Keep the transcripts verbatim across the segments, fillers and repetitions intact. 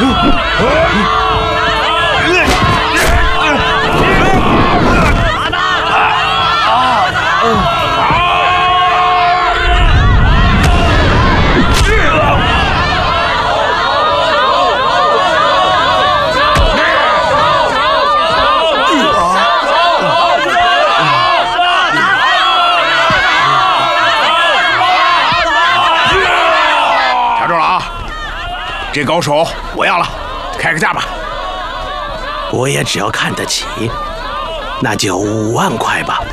这高手我要了，开个价吧。 我也只要看得起，那就五万块吧。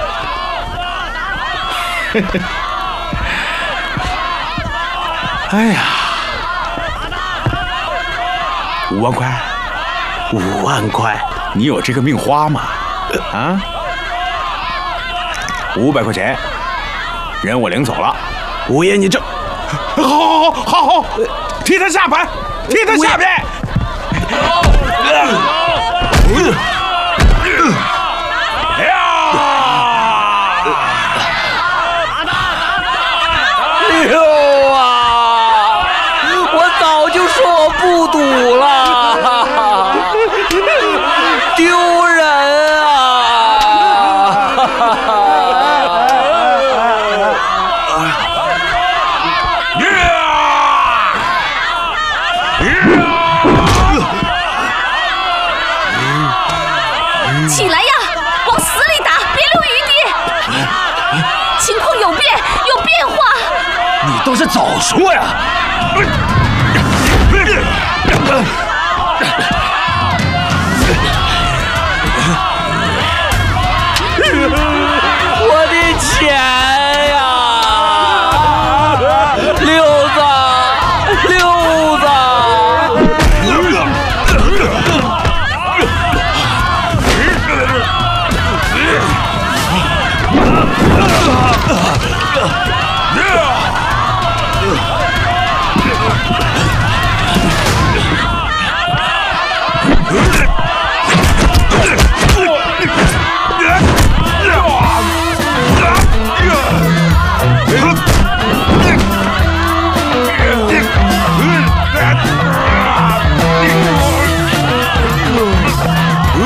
哎呀，五万块， 五万块， 你有这个命花吗？啊，五百块钱，人我领走了。 五爷，你这， 好，好，好，好，好。踢他下盘，踢他下边！哎呀！ 哎呦啊！我早就说我不赌了，丢人起来呀，往死里打，别留余地！情况有变，有变化。 你倒是早说呀！